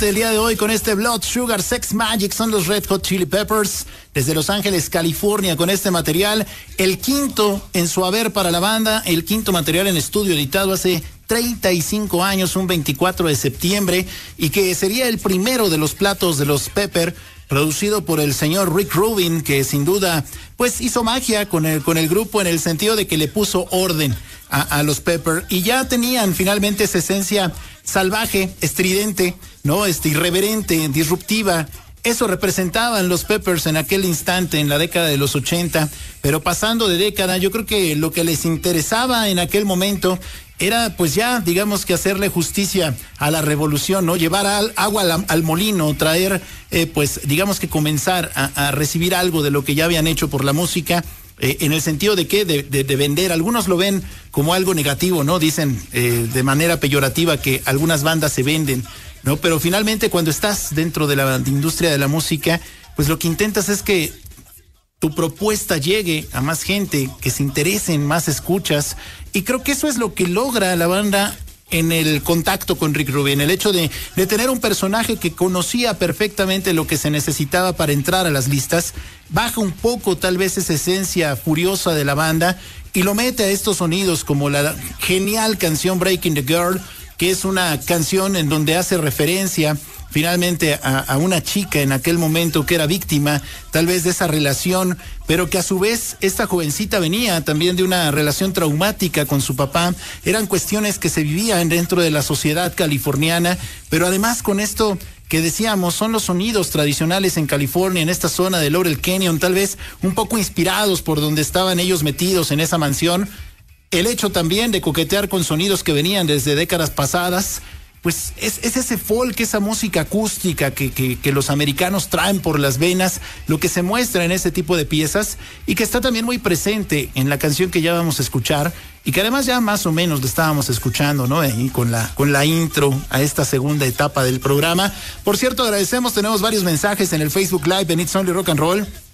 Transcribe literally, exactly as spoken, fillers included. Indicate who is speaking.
Speaker 1: El día de hoy con este Blood Sugar Sex Magic son los Red Hot Chili Peppers desde Los Ángeles, California, con este material, el quinto en su haber para la banda, el quinto material en estudio editado hace treinta y cinco años, un veinticuatro de septiembre, y que sería el primero de los platos de los Pepper, producido por el señor Rick Rubin, que sin duda pues hizo magia con el, con el grupo en el sentido de que le puso orden a, a los Pepper, y ya tenían finalmente esa esencia salvaje, estridente, ¿no? Este, irreverente, disruptiva. Eso representaban los Peppers en aquel instante, en la década de los ochenta, pero pasando de década, yo creo que lo que les interesaba en aquel momento era pues ya, digamos que hacerle justicia a la revolución, ¿no? Llevar al, agua al, al molino, traer, eh, pues digamos que comenzar a, a recibir algo de lo que ya habían hecho por la música, eh, en el sentido de que, de, de, de vender. Algunos lo ven como algo negativo, ¿no? Dicen eh, de manera peyorativa que algunas bandas se venden, ¿no? Pero finalmente cuando estás dentro de la industria de la música, pues lo que intentas es que tu propuesta llegue a más gente, que se interesen, más escuchas, y creo que eso es lo que logra la banda en el contacto con Rick Rubin, el hecho de, de tener un personaje que conocía perfectamente lo que se necesitaba para entrar a las listas, baja un poco tal vez esa esencia furiosa de la banda y lo mete a estos sonidos como la genial canción Breaking the Girl, que es una canción en donde hace referencia finalmente a, a una chica en aquel momento que era víctima tal vez de esa relación, pero que a su vez esta jovencita venía también de una relación traumática con su papá. Eran cuestiones que se vivían dentro de la sociedad californiana, pero además con esto que decíamos, son los sonidos tradicionales en California, en esta zona de Laurel Canyon, tal vez un poco inspirados por donde estaban ellos metidos en esa mansión. El hecho también de coquetear con sonidos que venían desde décadas pasadas, pues es, es ese folk, esa música acústica que, que, que los americanos traen por las venas, lo que se muestra en ese tipo de piezas y que está también muy presente en la canción que ya vamos a escuchar y que además ya más o menos lo estábamos escuchando, ¿no? Ahí con la, con la intro a esta segunda etapa del programa. Por cierto, agradecemos, tenemos varios mensajes en el Facebook Live de It's Only Rock and Roll.